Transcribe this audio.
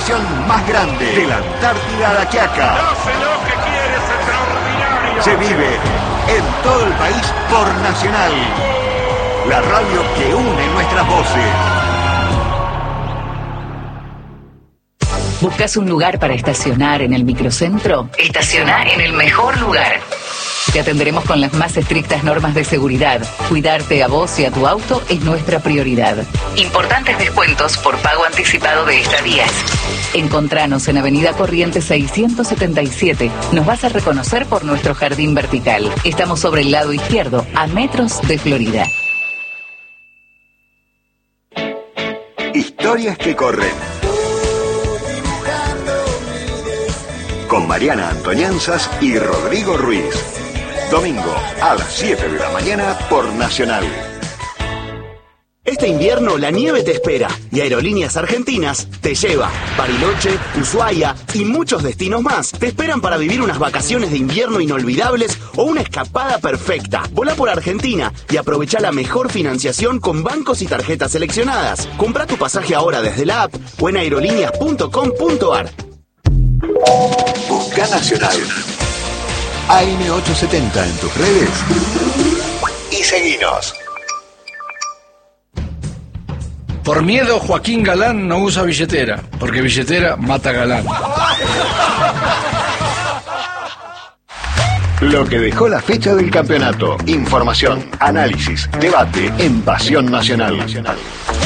expedición más grande de la Antártida a la Quiaca. No sé lo que quieres, extraordinario. Se vive en todo el país por Nacional, la radio que une nuestras voces. ¿Buscas un lugar para estacionar en el microcentro? Estaciona en el mejor lugar. Te atenderemos con las más estrictas normas de seguridad. Cuidarte a vos y a tu auto es nuestra prioridad. Importantes descuentos por pago anticipado de estadías. Encontranos en Avenida Corrientes 677. Nos vas a reconocer por nuestro jardín vertical. Estamos sobre el lado izquierdo, a metros de Florida. Historias que corren. Con Mariana Antonianzas y Rodrigo Ruiz. Domingo a las 7 de la mañana por Nacional. Este invierno la nieve te espera y Aerolíneas Argentinas te lleva. Bariloche, Ushuaia y muchos destinos más te esperan para vivir unas vacaciones de invierno inolvidables o una escapada perfecta. Volá por Argentina y aprovecha la mejor financiación con bancos y tarjetas seleccionadas. Compra tu pasaje ahora desde la app o en aerolíneas.com.ar. Busca Nacional. AM870 en tus redes y seguinos. Por miedo, Joaquín Galán no usa billetera, porque billetera mata Galán. Lo que dejó la fecha del campeonato. Información, análisis, debate en Pasión Nacional.